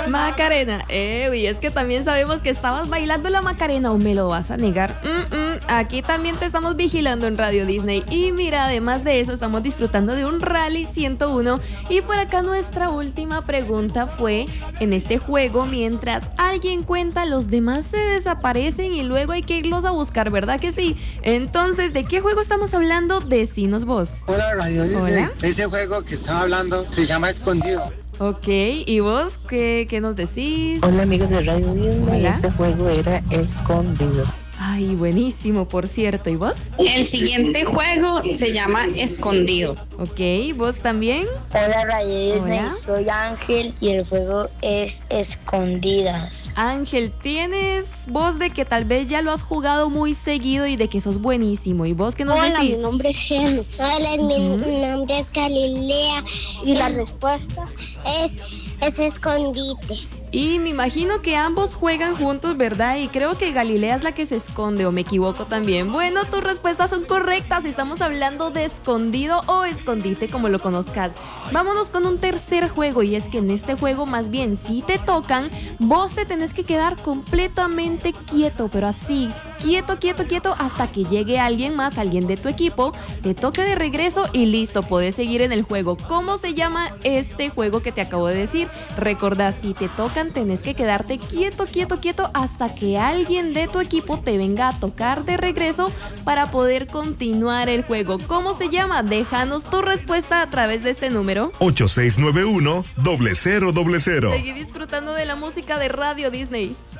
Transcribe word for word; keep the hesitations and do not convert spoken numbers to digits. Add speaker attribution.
Speaker 1: Macarena, eh, y es que también sabemos que estabas bailando la Macarena, ¿o me lo vas a negar? Mm-mm, aquí también te estamos vigilando en Radio Disney. Y mira, además de eso, estamos disfrutando de un Rally ciento uno. Y por acá nuestra última pregunta fue: en este juego, mientras alguien cuenta, los demás se desaparecen y luego hay que irlos a buscar, ¿verdad que sí? Entonces, ¿de qué juego estamos hablando? Decinos vos.
Speaker 2: Hola, Radio Disney.
Speaker 1: Hola.
Speaker 2: Ese juego que están hablando se llama Escondido.
Speaker 1: Ok, ¿y vos qué, qué nos decís?
Speaker 3: Hola amigos de Radio Disney,
Speaker 1: Hola.
Speaker 3: ese juego era Escondido.
Speaker 1: Ay, buenísimo, por cierto. ¿Y vos?
Speaker 4: El siguiente juego se llama Escondido.
Speaker 1: Ok, ¿vos también?
Speaker 5: Hola Radio Disney,
Speaker 1: Hola.
Speaker 5: soy Ángel y el juego es Escondidas.
Speaker 1: Ángel, tienes voz de que tal vez ya lo has jugado muy seguido y de que sos buenísimo. ¿Y vos qué nos
Speaker 5: Hola,
Speaker 1: decís?
Speaker 5: mi nombre es Gemma. Hola,
Speaker 1: Ujú.
Speaker 5: mi nombre es Galilea y la respuesta es, es escondite.
Speaker 1: Y me imagino que ambos juegan juntos, ¿verdad? Y creo que Galilea es la que se esconde, o me equivoco también. Bueno, tus respuestas son correctas. Estamos hablando de escondido o escondite, como lo conozcas. Vámonos con un tercer juego, y es que en este juego, más bien, si te tocan, vos te tenés que quedar completamente quieto, pero así, quieto, quieto, quieto, hasta que llegue alguien más, alguien de tu equipo, te toque de regreso y listo, podés seguir en el juego. ¿Cómo se llama este juego que te acabo de decir? Recordá, si te tocan, tenés que quedarte quieto, quieto, quieto hasta que alguien de tu equipo te venga a tocar de regreso para poder continuar el juego. ¿Cómo se llama? Déjanos tu respuesta a través de este número.
Speaker 6: ocho seis nueve uno, cero cero cero cero.
Speaker 1: Seguí disfrutando de la música de Radio Disney.